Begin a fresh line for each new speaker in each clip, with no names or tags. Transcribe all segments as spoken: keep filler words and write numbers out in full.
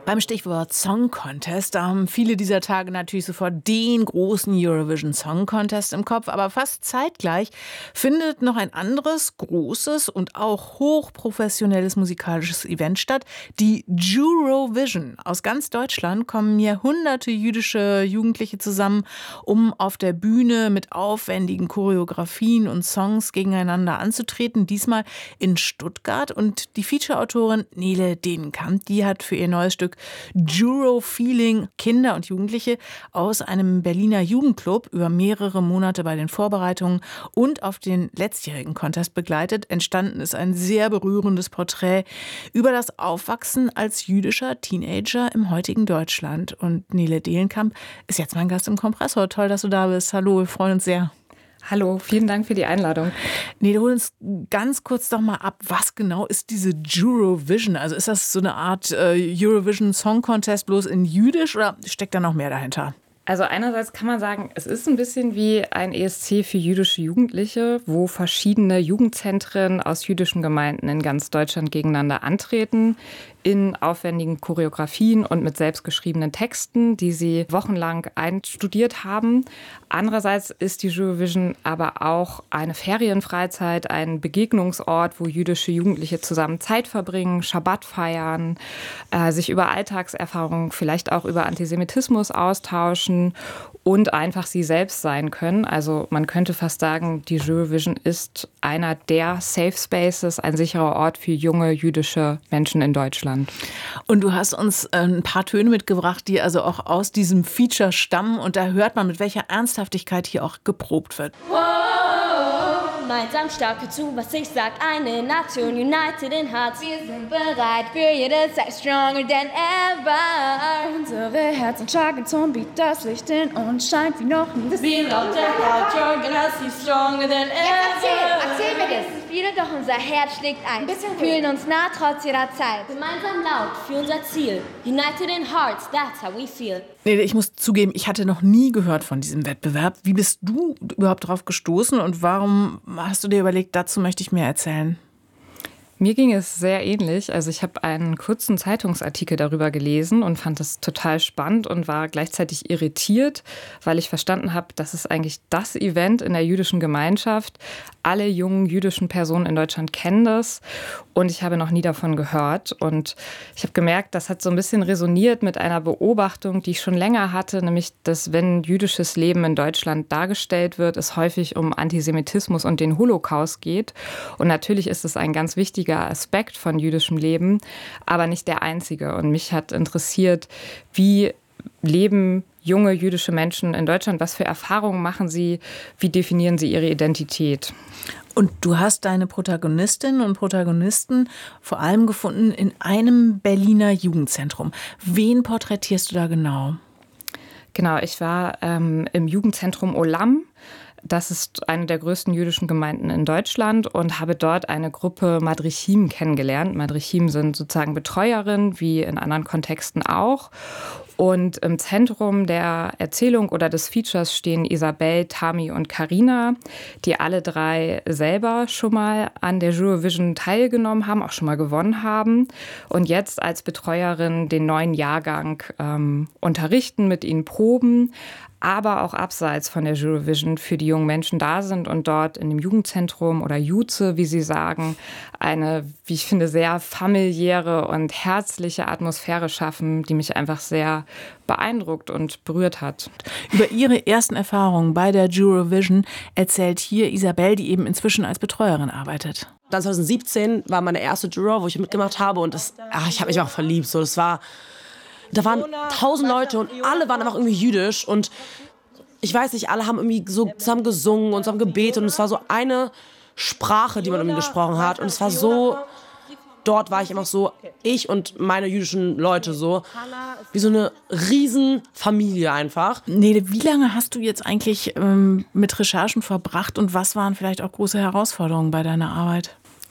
Beim Stichwort Song Contest, da haben viele dieser Tage natürlich sofort den großen Eurovision Song Contest im Kopf. Aber fast zeitgleich findet noch ein anderes, großes und auch hochprofessionelles musikalisches Event statt, die Jurovision. Aus ganz Deutschland kommen hier hunderte jüdische Jugendliche zusammen, um auf der Bühne mit aufwendigen Choreografien und Songs gegeneinander anzutreten. Diesmal in Stuttgart. Und die Feature-Autorin Nele Denenkamp, die hat für ihr neues Stück Juro Feeling Kinder und Jugendliche aus einem Berliner Jugendclub über mehrere Monate bei den Vorbereitungen und auf den letztjährigen Contest begleitet. Entstanden ist ein sehr berührendes Porträt über das Aufwachsen als jüdischer Teenager im heutigen Deutschland. Und Nele Denenkamp ist jetzt mein Gast im Kompressor. Toll, dass du da bist. Hallo, wir freuen uns sehr.
Hallo, vielen Dank für die Einladung.
Nee, hol uns ganz kurz doch mal ab, was genau ist diese Jurovision? Also ist das so eine Art äh, Eurovision Song Contest bloß in Jüdisch oder steckt da noch mehr dahinter?
Also einerseits kann man sagen, es ist ein bisschen wie ein E S C für jüdische Jugendliche, wo verschiedene Jugendzentren aus jüdischen Gemeinden in ganz Deutschland gegeneinander antreten, in aufwendigen Choreografien und mit selbstgeschriebenen Texten, die sie wochenlang einstudiert haben. Andererseits ist die Jurovision aber auch eine Ferienfreizeit, ein Begegnungsort, wo jüdische Jugendliche zusammen Zeit verbringen, Schabbat feiern, äh, sich über Alltagserfahrungen, vielleicht auch über Antisemitismus austauschen und einfach sie selbst sein können. Also man könnte fast sagen, die Jurovision ist einer der Safe Spaces, ein sicherer Ort für junge jüdische Menschen in Deutschland.
Und du hast uns ein paar Töne mitgebracht, die also auch aus diesem Feature stammen. Und da hört man, mit welcher Ernsthaftigkeit hier auch geprobt wird.
Wow, gemeinsam stark zu, was ich sag, eine Nation, united in hearts. Wir sind bereit für jedes Zeit, stronger than ever. Unsere Herzen schlagen zum Beat, das Licht in uns scheint wie noch nie. Wir laut der Haut, you're gonna see stronger than ever. Erzähl, erzähl mir das. Viele, doch unser Herz schlägt ein. Bisschen fühlen uns nah trotz jeder Zeit. Gemeinsam laut für unser Ziel. United in hearts, that's how we feel.
Nee, ich muss zugeben, ich hatte noch nie gehört von diesem Wettbewerb. Wie bist du überhaupt drauf gestoßen und warum hast du dir überlegt, dazu möchte ich mehr erzählen?
Mir ging es sehr ähnlich. Also ich habe einen kurzen Zeitungsartikel darüber gelesen und fand es total spannend und war gleichzeitig irritiert, weil ich verstanden habe, das ist eigentlich das Event in der jüdischen Gemeinschaft. Alle jungen jüdischen Personen in Deutschland kennen das und ich habe noch nie davon gehört. Und ich habe gemerkt, das hat so ein bisschen resoniert mit einer Beobachtung, die ich schon länger hatte, nämlich, dass wenn jüdisches Leben in Deutschland dargestellt wird, es häufig um Antisemitismus und den Holocaust geht. Und natürlich ist es ein ganz wichtiger Aspekt von jüdischem Leben, aber nicht der einzige. Und mich hat interessiert, wie leben junge jüdische Menschen in Deutschland? Was für Erfahrungen machen sie? Wie definieren sie ihre Identität?
Und du hast deine Protagonistinnen und Protagonisten vor allem gefunden in einem Berliner Jugendzentrum. Wen porträtierst du da genau?
Genau, ich war ähm, im Jugendzentrum Olam. Das ist eine der größten jüdischen Gemeinden in Deutschland und habe dort eine Gruppe Madrichim kennengelernt. Madrichim sind sozusagen Betreuerinnen, wie in anderen Kontexten auch. Und im Zentrum der Erzählung oder des Features stehen Isabel, Tami und Carina, die alle drei selber schon mal an der Jurovision teilgenommen haben, auch schon mal gewonnen haben und jetzt als Betreuerin den neuen Jahrgang ähm, unterrichten, mit ihnen proben, aber auch abseits von der Jurovision für die jungen Menschen da sind und dort in dem Jugendzentrum oder Juze, wie sie sagen, eine, wie ich finde, sehr familiäre und herzliche Atmosphäre schaffen, die mich einfach sehr beeindruckt und berührt hat.
Über ihre ersten Erfahrungen bei der Jurovision erzählt hier Isabel, die eben inzwischen als Betreuerin arbeitet.
Dann zwanzig siebzehn war meine erste Juror, wo ich mitgemacht habe und das, ach, ich habe mich auch verliebt. So, das war, da waren tausend Leute und alle waren einfach irgendwie jüdisch und ich weiß nicht, alle haben irgendwie so zusammen gesungen und zusammen gebetet und es war so eine Sprache, die man irgendwie gesprochen hat und es war so, dort war ich einfach so, ich und meine jüdischen Leute so, wie so eine Riesenfamilie einfach.
Nele, wie lange hast du jetzt eigentlich ähm, mit Recherchen verbracht und was waren vielleicht auch große Herausforderungen bei deiner Arbeit?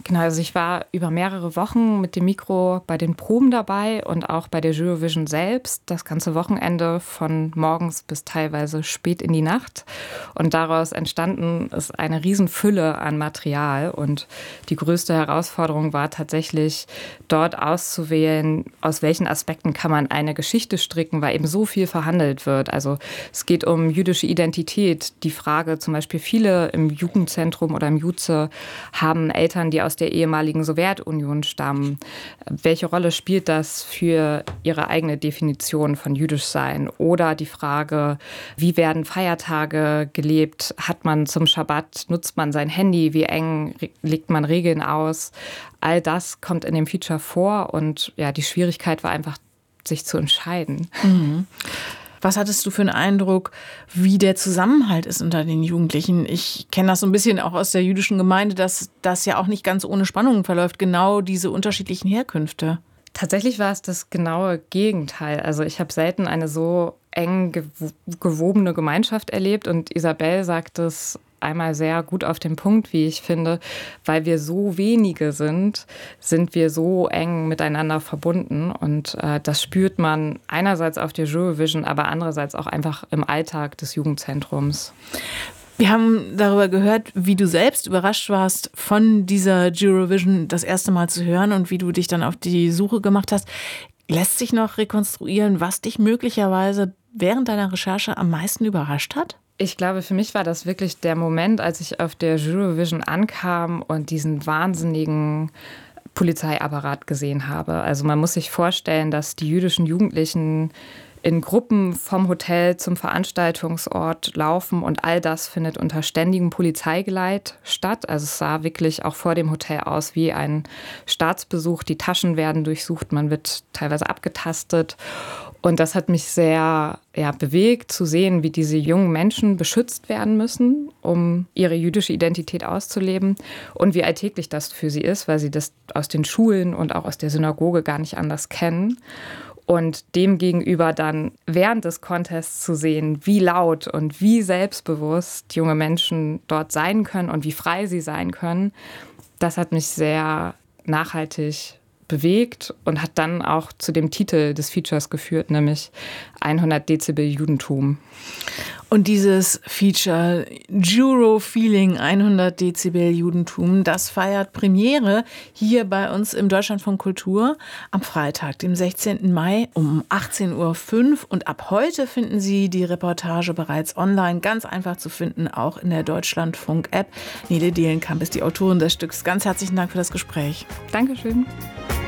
Genau, also ich war über mehrere Wochen mit dem Mikro bei den Proben dabei und auch bei der Eurovision selbst, das ganze Wochenende von morgens bis teilweise spät in die Nacht. Und daraus entstanden ist eine Riesenfülle an Material. Und die größte Herausforderung war tatsächlich, dort auszuwählen, aus welchen Aspekten kann man eine Geschichte stricken, weil eben so viel verhandelt wird. Also es geht um jüdische Identität. Die Frage zum Beispiel, viele im Jugendzentrum oder im Juze haben Eltern, die aus der ehemaligen Sowjetunion stammen. Welche Rolle spielt das für ihre eigene Definition von jüdisch sein? Oder die Frage, wie werden Feiertage gelebt? Hat man zum Schabbat, nutzt man sein Handy? Wie eng legt man Regeln aus? All das kommt in dem Feature vor und ja, die Schwierigkeit war einfach, sich zu entscheiden.
Mhm. Was hattest du für einen Eindruck, wie der Zusammenhalt ist unter den Jugendlichen? Ich kenne das so ein bisschen auch aus der jüdischen Gemeinde, dass das ja auch nicht ganz ohne Spannungen verläuft, genau diese unterschiedlichen Herkünfte.
Tatsächlich war es das genaue Gegenteil. Also ich habe selten eine so eng gewobene Gemeinschaft erlebt und Isabel sagt es einmal sehr gut auf den Punkt, wie ich finde, weil wir so wenige sind, sind wir so eng miteinander verbunden und äh, das spürt man einerseits auf der Eurovision, aber andererseits auch einfach im Alltag des Jugendzentrums.
Wir haben darüber gehört, wie du selbst überrascht warst, von dieser Eurovision das erste Mal zu hören und wie du dich dann auf die Suche gemacht hast. Lässt sich noch rekonstruieren, was dich möglicherweise während deiner Recherche am meisten überrascht hat?
Ich glaube, für mich war das wirklich der Moment, als ich auf der Eurovision ankam und diesen wahnsinnigen Polizeiapparat gesehen habe. Also man muss sich vorstellen, dass die jüdischen Jugendlichen in Gruppen vom Hotel zum Veranstaltungsort laufen und all das findet unter ständigem Polizeigeleit statt. Also es sah wirklich auch vor dem Hotel aus wie ein Staatsbesuch. Die Taschen werden durchsucht, man wird teilweise abgetastet. Und das hat mich sehr ja, bewegt, zu sehen, wie diese jungen Menschen beschützt werden müssen, um ihre jüdische Identität auszuleben und wie alltäglich das für sie ist, weil sie das aus den Schulen und auch aus der Synagoge gar nicht anders kennen. Und demgegenüber dann während des Contests zu sehen, wie laut und wie selbstbewusst junge Menschen dort sein können und wie frei sie sein können, das hat mich sehr nachhaltig bewegt und hat dann auch zu dem Titel des Features geführt, nämlich hundert Dezibel Judentum.
Und dieses Feature Euro-Feeling hundert Dezibel Judentum, das feiert Premiere hier bei uns im Deutschlandfunk Kultur am Freitag, dem sechzehnten Mai um achtzehn Uhr fünf. Und ab heute finden Sie die Reportage bereits online, ganz einfach zu finden, auch in der Deutschlandfunk-App. Nele Dehlenkamp ist die Autorin des Stücks. Ganz herzlichen Dank für das Gespräch.
Dankeschön.